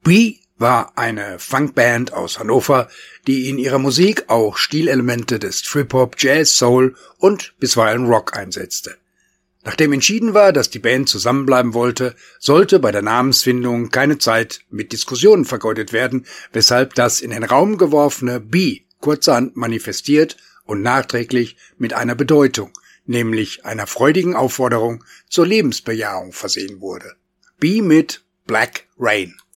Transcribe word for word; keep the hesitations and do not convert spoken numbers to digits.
B war eine Funkband aus Hannover, die in ihrer Musik auch Stilelemente des Trip-Hop, Jazz, Soul und bisweilen Rock einsetzte. Nachdem entschieden war, dass die Band zusammenbleiben wollte, sollte bei der Namensfindung keine Zeit mit Diskussionen vergeudet werden, weshalb das in den Raum geworfene B kurzerhand manifestiert und nachträglich mit einer Bedeutung, nämlich einer freudigen Aufforderung zur Lebensbejahung versehen wurde. B mit Black Rain.